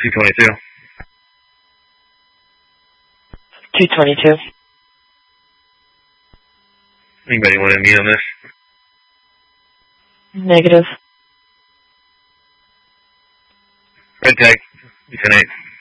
222. 222. Anybody want to meet on this? Negative. Red tag. 10-8.